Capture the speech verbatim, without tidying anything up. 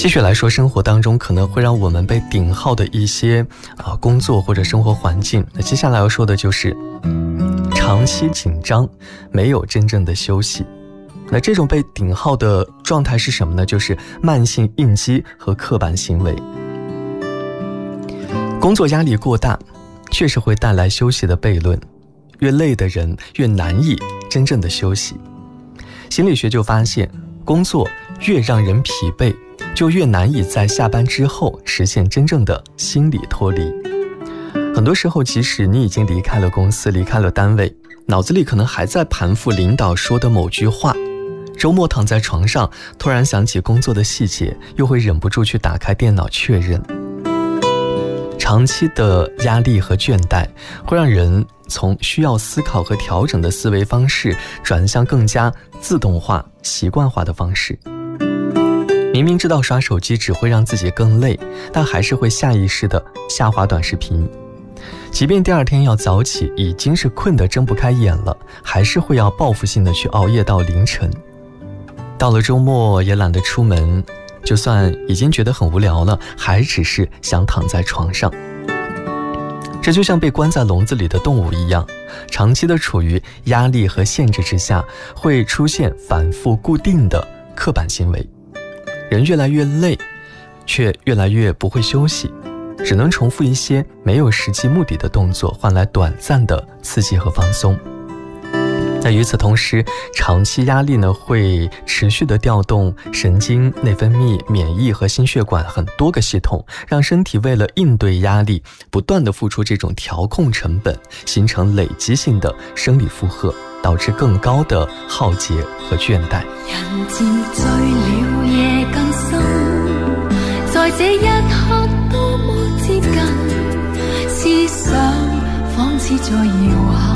继续来说，生活当中可能会让我们被顶耗的一些啊工作或者生活环境。那接下来要说的就是长期紧张，没有真正的休息。那这种被顶耗的状态是什么呢？就是慢性应激和刻板行为。工作压力过大，确实会带来休息的悖论。越累的人越难以真正的休息。心理学就发现，工作越让人疲惫，就越难以在下班之后实现真正的心理脱离。很多时候，即使你已经离开了公司，离开了单位，脑子里可能还在盘复领导说的某句话，周末躺在床上，突然想起工作的细节，又会忍不住去打开电脑确认。长期的压力和倦怠会让人从需要思考和调整的思维方式转向更加自动化、习惯化的方式。明明知道刷手机只会让自己更累，但还是会下意识地下滑短视频。即便第二天要早起，已经是困得睁不开眼了，还是会要报复性的去熬夜到凌晨。到了周末也懒得出门，就算已经觉得很无聊了，还只是想躺在床上。这就像被关在笼子里的动物一样，长期的处于压力和限制之下，会出现反复固定的刻板行为。人越来越累，却越来越不会休息，只能重复一些没有实际目的的动作，换来短暂的刺激和放松。那与此同时，长期压力呢，会持续的调动神经、内分泌、免疫和心血管很多个系统，让身体为了应对压力，不断的付出这种调控成本，形成累积性的生理负荷，导致更高的耗竭和倦怠。 人漸醉了夜更深，在這一刻多麼接近，思想仿似在搖撼。